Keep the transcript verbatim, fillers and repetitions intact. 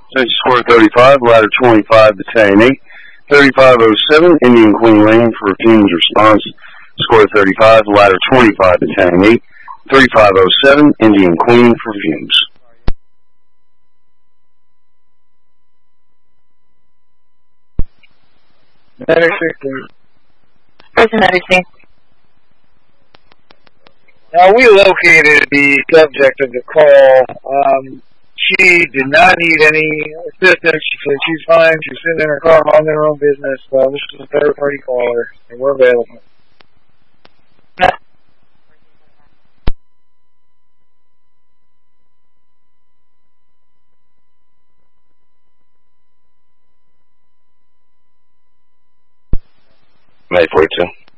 Square thirty-five, ladder twenty-five, battalion eight. thirty-five oh seven, Indian Queen Lane for fumes response. Square thirty-five, ladder twenty-five, battalion eight. thirty-five oh seven, Indian Queen for fumes. Medic six. Person medic. Now, we located the subject of the call. Um, she did not need any assistance. She said she's fine. She's sitting in her car minding her own business. So this is a third-party caller, and we're available. May forty-two.